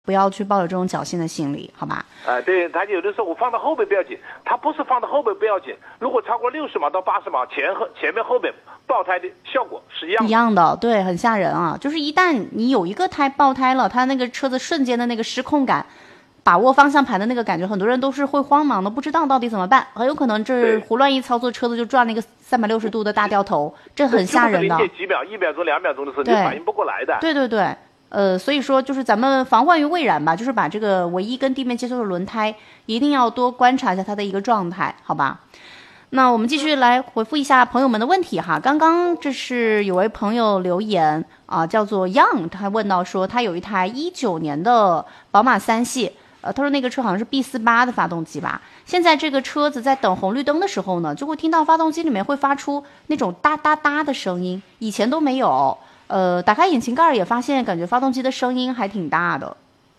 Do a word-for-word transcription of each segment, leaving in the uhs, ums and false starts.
不要去抱有这种侥幸的心理，好吧？ 啊、呃，对，他有的时候我放到后背不要紧，他不是放到后背不要紧，如果超过六十码到八十码，前后前面后背爆胎的效果是一样的。 一样的，对，很吓人啊！就是一旦你有一个胎爆胎了，它那个车子瞬间的那个失控感，把握方向盘的那个感觉，很多人都是会慌忙的，不知道到底怎么办，很有可能这胡乱一操作，车子就转了一个三百六十度的大掉头，这很吓人的。 几秒、一秒钟、两秒钟的时候，你反应不过来的。 对对对。呃，所以说就是咱们防患于未然吧，就是把这个唯一跟地面接触的轮胎一定要多观察一下它的一个状态，好吧？那我们继续来回复一下朋友们的问题哈。刚刚这是有位朋友留言啊，叫做 Young， 他问到说他有一台一九年的宝马三系，呃，他说那个车好像是 B 四十八 的发动机吧。现在这个车子在等红绿灯的时候呢，就会听到发动机里面会发出那种哒哒哒的声音，以前都没有。呃，打开引擎盖也发现，感觉发动机的声音还挺大的。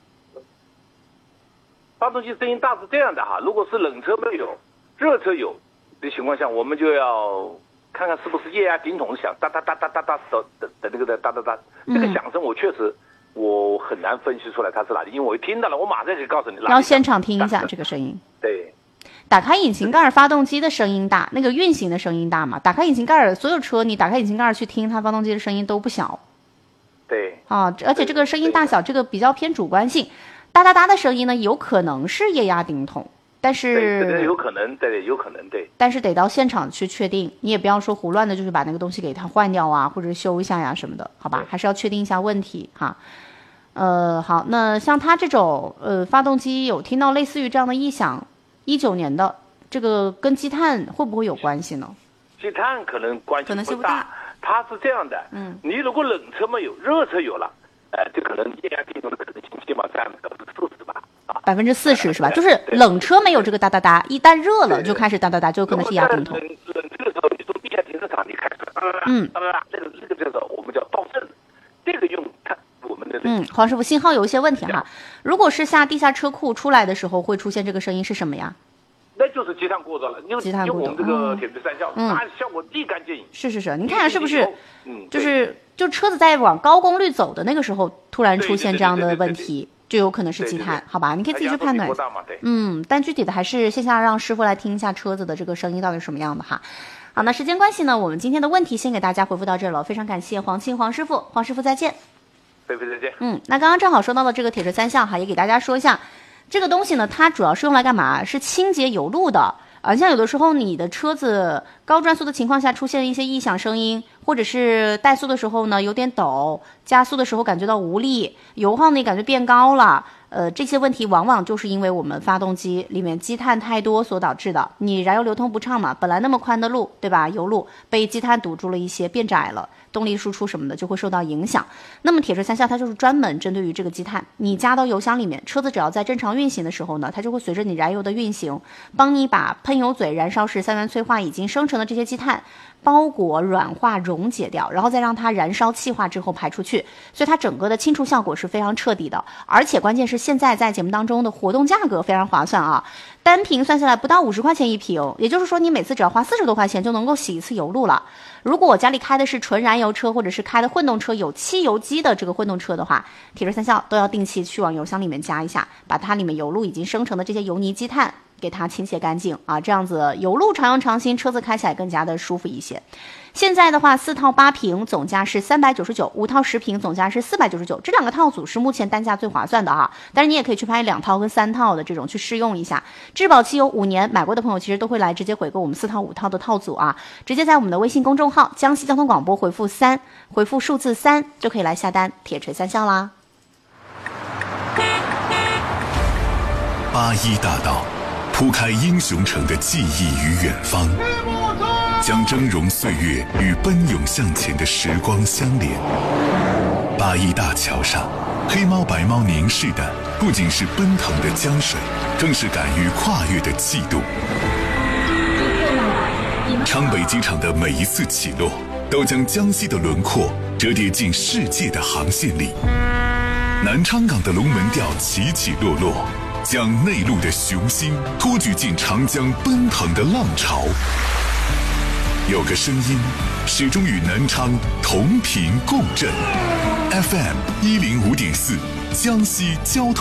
发动机声音大是这样的哈，如果是冷车没有，热车有的情况下，我们就要看看是不是液压顶筒响，哒哒哒哒哒哒的的的那个的哒哒哒，这个响声我确实我很难分析出来它是哪里，因为我一听到了，我马上就告诉你。 要现场听一下这个声音。 对。 打开引擎盖，发动机的声音大，那个运行的声音大嘛。打开引擎盖，所有车你打开引擎盖去听，它发动机的声音都不小。 对。 啊，而且这个声音大小，这个比较偏主观性。哒哒哒的声音呢，有可能是液压顶筒，但是对，有可能，对，有可能，对。 但是得到现场去确定，你也不要说胡乱的，就是把那个东西给它换掉啊，或者修一下呀什么的，好吧？还是要确定一下问题哈。呃，好，那像它这种呃发动机有听到类似于这样的异响。一九年的这个跟积碳会不会有关系呢？ 积碳可能关系可能不大，它是这样的， 嗯， 你如果冷车没有，热车有了，呃，这可能液压顶筒的可能性起码占百分之四十吧，啊， 百分之四十是吧？就是冷车没有这个哒哒哒，一旦热了就开始哒哒哒，就可能是液压顶筒。 冷冷车的时候，你从地下停车场你开始， 嗯， 啊，这个这个这个我们叫爆震，这个用它我们的嗯，黄师傅信号有一些问题哈。如果是下地下车库出来的时候会出现这个声音是什么呀？ 那就是积碳过多了，因为用我们这个铁质三效， 嗯， 它效果立竿见影。 是是是，您看看是不是？ 嗯， 就是就车子在往高功率走的那个时候，突然出现这样的问题，就有可能是积碳，好吧？你可以自己去判断。嗯，但具体的还是线下让师傅来听一下车子的这个声音到底是什么样的哈。好，那时间关系呢，我们今天的问题先给大家回复到这儿了，非常感谢黄庆黄师傅，黄师傅再见。 菲菲再见。 嗯，那刚刚正好说到了这个铁质三项哈，也给大家说一下。这个东西呢，它主要是用来干嘛？是清洁油路的啊。像有的时候你的车子高转速的情况下出现一些异响声音，或者是怠速的时候呢有点抖，加速的时候感觉到无力，油耗呢感觉变高了。呃，这些问题往往就是因为我们发动机里面积碳太多所导致的。你燃油流通不畅嘛，本来那么宽的路，对吧？油路被积碳堵住了一些，变窄了，动力输出什么的就会受到影响。那么铁质三效它就是专门针对于这个积碳，你加到油箱里面，车子只要在正常运行的时候呢，它就会随着你燃油的运行，帮你把喷油嘴燃烧时三元催化已经生成的这些积碳包裹、软化、溶解掉，然后再让它燃烧气化之后排出去，所以它整个的清除效果是非常彻底的。而且关键是现在在节目当中的活动价格非常划算啊，单瓶算下来不到五十块钱一瓶，也就是说你每次只要花四十多块钱就能够洗一次油路了。如果我家里开的是纯燃油车，或者是开的混动车有汽油机的这个混动车的话，铁质三效都要定期去往油箱里面加一下，把它里面油路已经生成的这些油泥积碳给它清洁干净啊，这样子油路常用常新，车子开起来更加的舒服一些。现在的话，四套八瓶总价是三百九十九，五套十瓶总价是四百九十九，这两个套组是目前单价最划算的哈。但是你也可以去拍两套跟三套的这种去试用一下，质保期有五年，买过的朋友其实都会来直接回购我们四套五套的套组啊，直接在我们的微信公众号江西交通广播回复三，回复数字三就可以来下单，铁锤三项啦。 八一大道铺开英雄城的记忆与远方，将峥嵘岁月与奔涌向前的时光相连。八一大桥上，黑猫白猫凝视的不仅是奔腾的江水，更是敢于跨越的气度。昌北机场的每一次起落，都将江西的轮廓折叠进世界的航线里。南昌港的龙门吊起起落落，将内陆的雄心托举进长江奔腾的浪潮。有个声音始终与南昌同频共振， F M 一零五点四，江西交通。